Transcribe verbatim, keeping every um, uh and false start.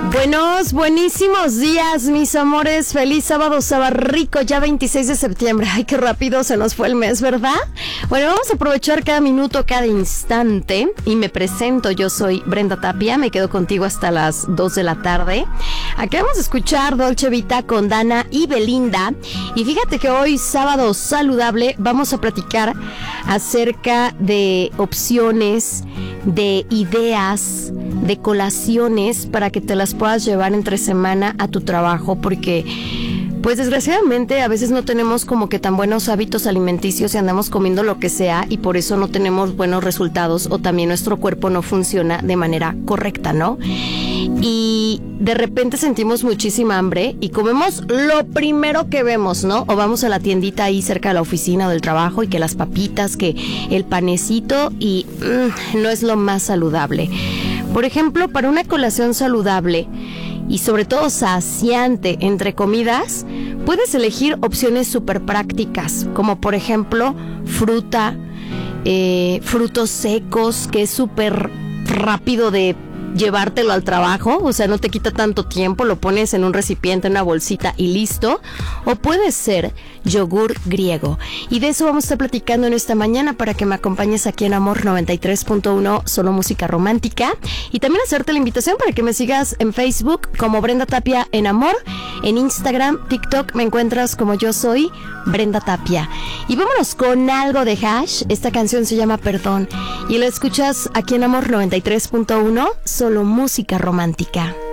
Buenos, buenísimos días, mis amores. Feliz sábado, sábado rico, ya veintiséis de septiembre. Ay, qué rápido se nos fue el mes, ¿verdad? Bueno, vamos a aprovechar cada minuto, cada instante. Y me presento, yo soy Brenda Tapia, me quedo contigo hasta las dos de la tarde. Acabamos de escuchar Dolce Vita con Dana y Belinda. Y fíjate que hoy, sábado saludable, vamos a platicar acerca de opciones, de ideas, de colaciones para que te las puedas llevar entre semana a tu trabajo, porque pues desgraciadamente a veces no tenemos como que tan buenos hábitos alimenticios y andamos comiendo lo que sea y por eso no tenemos buenos resultados o también nuestro cuerpo no funciona de manera correcta, ¿no? Y de repente sentimos muchísima hambre y comemos lo primero que vemos, ¿no? O vamos a la tiendita ahí cerca de la oficina o del trabajo y que las papitas, que el panecito y mmm, no es lo más saludable. Por ejemplo, para una colación saludable y sobre todo saciante entre comidas, puedes elegir opciones súper prácticas, como por ejemplo fruta, eh, frutos secos, que es súper rápido de llevártelo al trabajo, o sea, no te quita tanto tiempo, lo pones en un recipiente, en una bolsita y listo. O puede ser yogur griego. Y de eso vamos a estar platicando en esta mañana para que me acompañes aquí en Amor noventa y tres punto uno, solo música romántica. Y también hacerte la invitación para que me sigas en Facebook como Brenda Tapia en Amor. En Instagram, TikTok me encuentras como yo soy Brenda Tapia. Y vámonos con algo de Hash. Esta canción se llama Perdón y la escuchas aquí en Amor noventa y tres punto uno, solo música romántica.